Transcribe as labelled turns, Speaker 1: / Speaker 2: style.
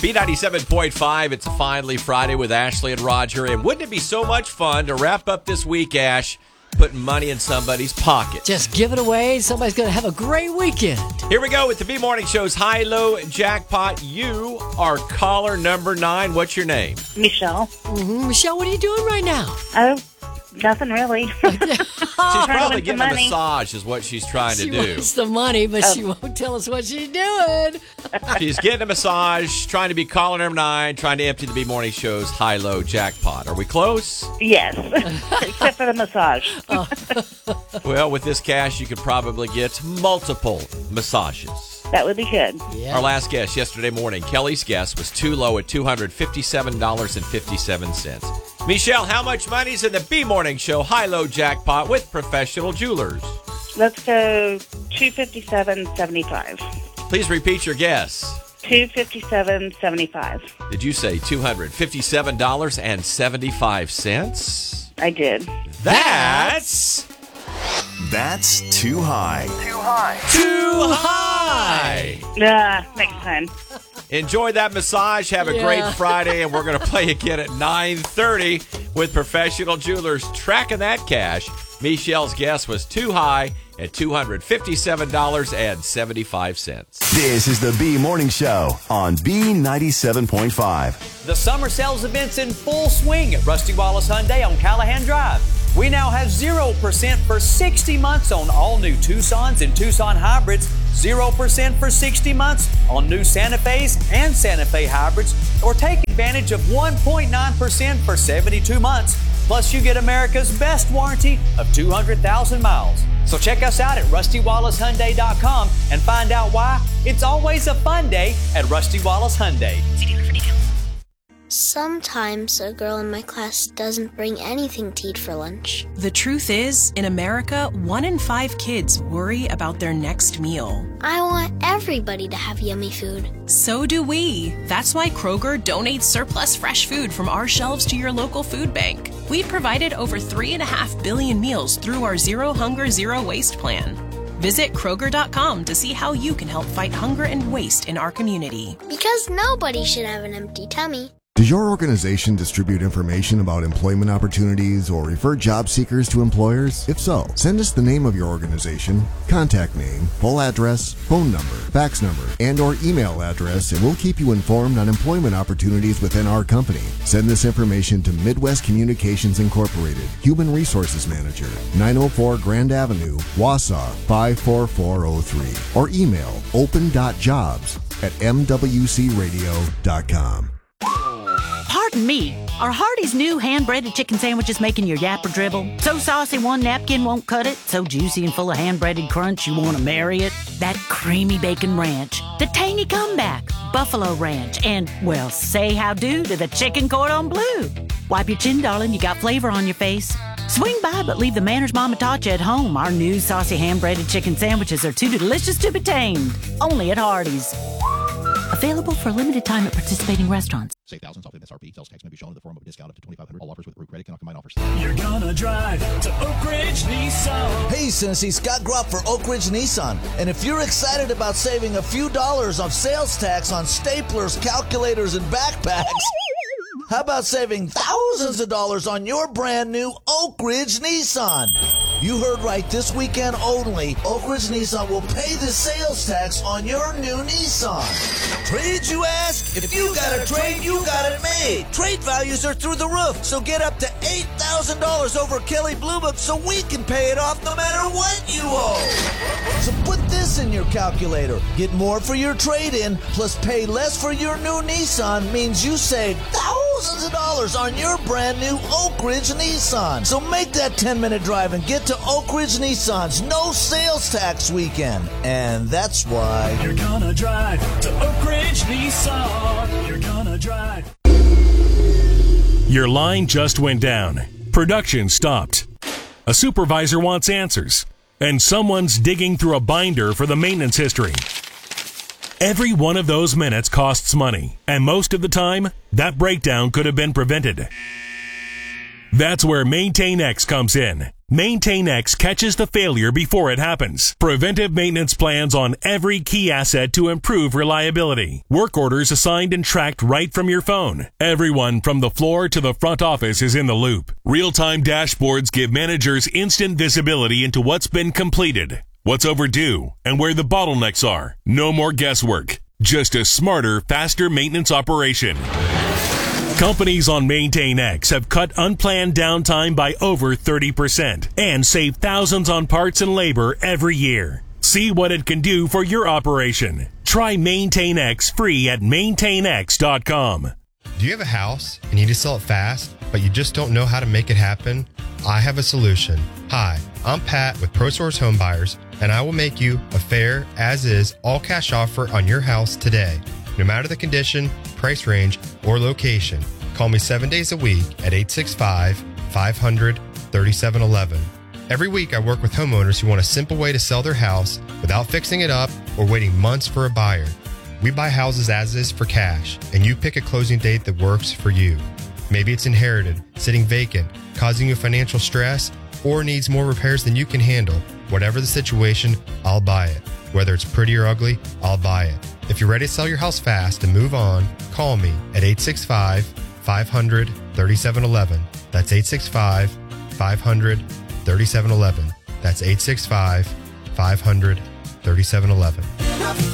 Speaker 1: B97.5, it's finally Friday with Ashley and Roger. And wouldn't it be so much fun to wrap up this week, Ash, putting money in somebody's pocket?
Speaker 2: Just give it away. Somebody's going to have a great weekend.
Speaker 1: Here we go with the B-Morning Show's high-low jackpot. You are caller number 9. What's your name?
Speaker 3: Michelle.
Speaker 2: Michelle, what are you doing right now?
Speaker 3: Oh, nothing really.
Speaker 1: She's probably getting a massage is what she's trying to
Speaker 2: She
Speaker 1: do.
Speaker 2: wants the money, but she won't tell us what she's doing.
Speaker 1: She's getting a massage, trying to be caller number 9, trying to empty the B-Morning Show's high-low jackpot. Are we close?
Speaker 3: Yes, except for the massage.
Speaker 1: Well, with this cash, you could probably get multiple massages.
Speaker 3: That would be good.
Speaker 2: Yeah.
Speaker 1: Our last guess yesterday morning, Kelly's guess was too low at $257.57. Michelle, how much money's in the B-Morning Show high-low jackpot with Professional Jewelers?
Speaker 3: Let's go $257.75.
Speaker 1: Please repeat your guess.
Speaker 3: $257.75.
Speaker 1: Did you say $257.75?
Speaker 3: I did.
Speaker 1: That's
Speaker 4: too high.
Speaker 1: too high.
Speaker 3: Next time.
Speaker 1: Enjoy that massage. Have a great Friday, and we're going to play again at 9:30 with Professional Jewelers tracking that cash. Michelle's guess was too high at $257.75.
Speaker 4: This is the B Morning Show on B97.5.
Speaker 5: The summer sales event's in full swing at Rusty Wallace Hyundai on Callahan Drive. We now have 0% for 60 months on all new Tucsons and Tucson hybrids, 0% for 60 months on new Santa Fe's and Santa Fe hybrids, or take advantage of 1.9% for 72 months. Plus, you get America's best warranty of 200,000 miles. So check us out at RustyWallaceHyundai.com and find out why it's always a fun day at Rusty Wallace Hyundai. See dealer for details.
Speaker 6: Sometimes a girl in my class doesn't bring anything to eat for lunch.
Speaker 7: The truth is, in America, 1 in 5 kids worry about their next meal.
Speaker 6: I want everybody to have yummy food.
Speaker 7: So do we. That's why Kroger donates surplus fresh food from our shelves to your local food bank. We've provided over 3.5 billion meals through our Zero Hunger, Zero Waste plan. Visit Kroger.com to see how you can help fight hunger and waste in our community.
Speaker 6: Because nobody should have an empty tummy.
Speaker 8: Does your organization distribute information about employment opportunities or refer job seekers to employers? If so, send us the name of your organization, contact name, full address, phone number, fax number, and or email address, and we'll keep you informed on employment opportunities within our company. Send this information to Midwest Communications Incorporated, Human Resources Manager, 904 Grand Avenue, Wausau 54403, or email open.jobs@mwcradio.com.
Speaker 9: Pardon me, are Hardee's new hand-breaded chicken sandwiches making your yapper dribble? So saucy one napkin won't cut it? So juicy and full of hand-breaded crunch you want to marry it? That creamy bacon ranch, the tangy comeback, buffalo ranch, and, well, say how-do to the chicken cordon bleu. Wipe your chin, darling, you got flavor on your face. Swing by, but leave the manners Mama taught you at home. Our new saucy hand-breaded chicken sandwiches are too delicious to be tamed. Only at Hardee's. Available for a limited time at participating restaurants.
Speaker 10: Save thousands off MSRP. Sales tax may be shown in the form of a discount up to $2,500. All offers with root credit cannot combine offers.
Speaker 11: You're gonna drive to Oak Ridge Nissan.
Speaker 12: Hey, Cincy, Scott Gropp for Oak Ridge Nissan. And if you're excited about saving a few dollars off sales tax on staplers, calculators, and backpacks, how about saving thousands of dollars on your brand new Oak Ridge Nissan? You heard right. This weekend only, Oak Ridge Nissan will pay the sales tax on your new Nissan. Trade, you ask? If you got a trade, you got it made. Trade values are through the roof, so get up to $8,000 over Kelly Blue Book so we can pay it off no matter what you owe. So put this in your calculator. Get more for your trade-in, plus pay less for your new Nissan means you save thousands of dollars on your brand new Oak Ridge Nissan. So make that 10-minute drive and get to Oak Ridge Nissan's no sales tax weekend. And that's why
Speaker 11: you're gonna drive to Oak Ridge Nissan. You're gonna drive.
Speaker 13: Your line just went down. Production stopped. A supervisor wants answers. And someone's digging through a binder for the maintenance history. Every one of those minutes costs money. And most of the time, that breakdown could have been prevented. That's where Maintain X comes in. Maintain X catches the failure before it happens. Preventive maintenance plans on every key asset to improve reliability. Work orders assigned and tracked right from your phone. Everyone from the floor to the front office is in the loop. Real-time dashboards give managers instant visibility into what's been completed, what's overdue, and where the bottlenecks are. No more guesswork. Just a smarter, faster maintenance operation. Companies on Maintain X have cut unplanned downtime by over 30% and saved thousands on parts and labor every year. See what it can do for your operation. Try Maintain X free at maintainx.com.
Speaker 14: Do you have a house and you need to sell it fast, but you just don't know how to make it happen? I have a solution. Hi, I'm Pat with ProSource Home Buyers, and I will make you a fair, as-is, all-cash offer on your house today. No matter the condition, price range, or location, call me 7 days a week at 865-500-3711. Every week I work with homeowners who want a simple way to sell their house without fixing it up or waiting months for a buyer. We buy houses as is for cash, and you pick a closing date that works for you. Maybe it's inherited, sitting vacant, causing you financial stress, or needs more repairs than you can handle. Whatever the situation, I'll buy it. Whether it's pretty or ugly, I'll buy it. If you're ready to sell your house fast and move on, call me at 865-500-3711. That's 865-500-3711. That's 865-500-3711.